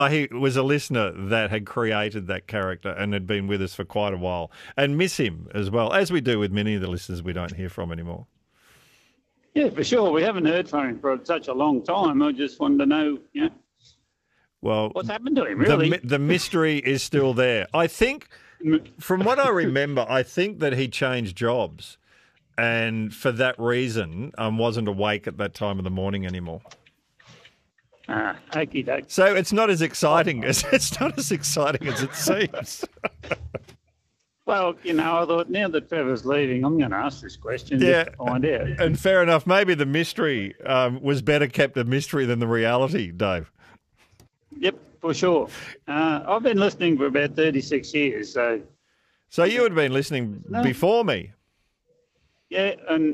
He was a listener that had created that character and had been with us for quite a while, and miss him as well, as we do with many of the listeners we don't hear from anymore. Yeah, for sure. We haven't heard from him for such a long time. I just wanted to know, Well, what's happened to him, really. The mystery is still there. I think, from what I remember, I think that he changed jobs, and for that reason, wasn't awake at that time of the morning anymore. Okie doke. So it's not as exciting as it seems. Well, I thought now that Trevor's leaving, I'm going to ask this question just to find out. And fair enough. Maybe the mystery was better kept a mystery than the reality, Dave. Yep, for sure. I've been listening for about 36 years, so... So you had been listening before me? Yeah, and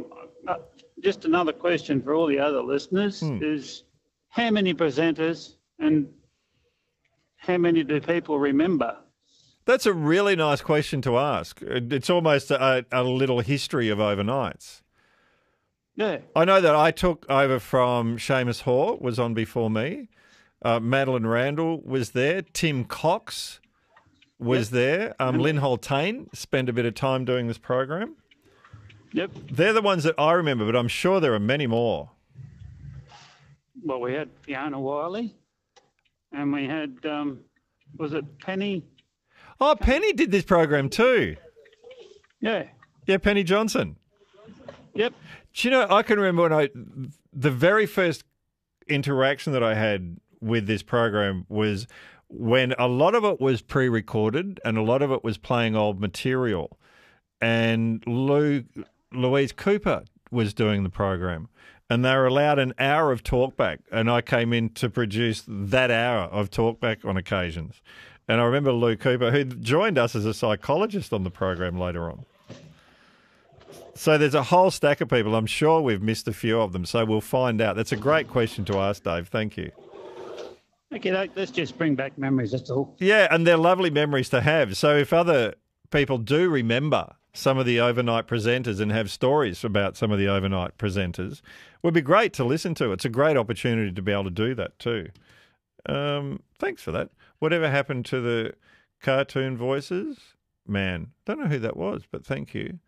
just another question for all the other listeners is how many presenters and how many do people remember? That's a really nice question to ask. It's almost a little history of overnights. Yeah. I know that I took over from Seamus Hoare, was on before me. Madeline Randall was there. Tim Cox was there. Lynn Holtain spent a bit of time doing this program. Yep. They're the ones that I remember, but I'm sure there are many more. Well, we had Fiona Wiley, and we had, was it Penny? Oh, Penny did this program too. Yeah. Yeah, Penny Johnson. Yep. Do you know, I can remember when the very first interaction that I had with this program was when a lot of it was pre-recorded and a lot of it was playing old material. And Louise Cooper was doing the program. And they were allowed an hour of talkback, and I came in to produce that hour of talkback on occasions. And I remember Lou Cooper, who joined us as a psychologist on the program later on. So there's a whole stack of people. I'm sure we've missed a few of them, so we'll find out. That's a great question to ask, Dave. Thank you. Okay, let's just bring back memories, that's all. Yeah, and they're lovely memories to have. So if other people do remember some of the overnight presenters and have stories about some of the overnight presenters, it would be great to listen to. It's a great opportunity to be able to do that too. Thanks for that. Whatever happened to the cartoon voices? Man, don't know who that was, but thank you.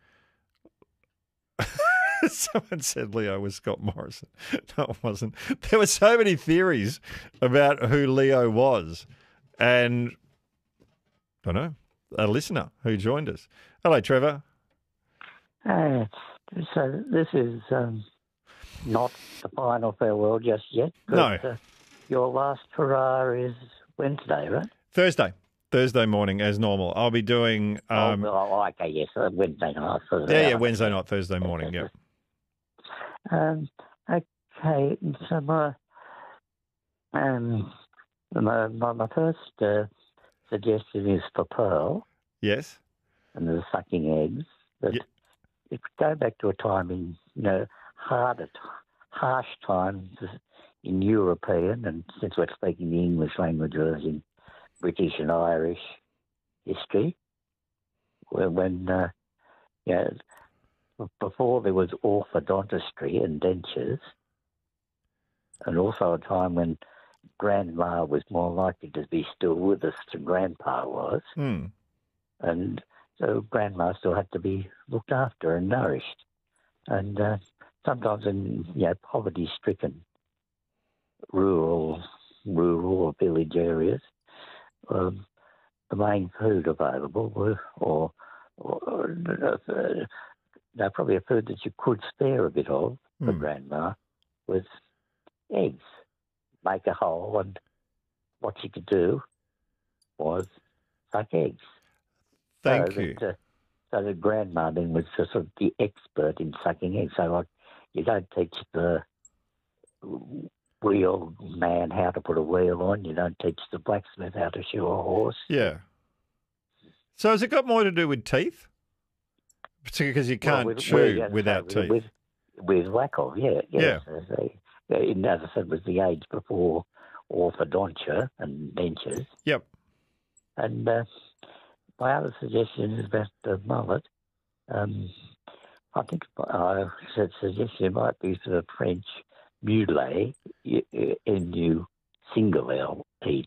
Someone said Leo was Scott Morrison. No, it wasn't. There were so many theories about who Leo was. And, I don't know, a listener who joined us. Hello, Trevor. So this is not the final farewell just yet. But, no. Your last hurrah is Wednesday, right? Thursday morning, as normal. I'll be doing... okay, yes, Wednesday night. Yeah, Wednesday night, Thursday morning, yeah. Okay, so my first suggestion is for Pearl. Yes. And the sucking eggs. But if we go back to a time in, harsh times in European, and since we're speaking the English language, in British and Irish history, when before there was orthodontistry and dentures, and also a time when Grandma was more likely to be still with us than Grandpa was. And so Grandma still had to be looked after and nourished. And sometimes in poverty-stricken rural or village areas, the main food available probably a food that you could spare a bit of for Grandma was eggs. Make a hole, and what she could do was suck eggs. Thank you. So the Grandma then was sort of the expert in sucking eggs. So you don't teach the wheel man how to put a wheel on. You don't teach the blacksmith how to shoe a horse. Yeah. So has it got more to do with teeth? Because you can't chew without teeth. With Wackel, yeah. As I said, was the age before orthodontia and dentures. Yep. And my other suggestion is about the mullet. I think I suggestion might be for the French mulet, MUCLE, single L E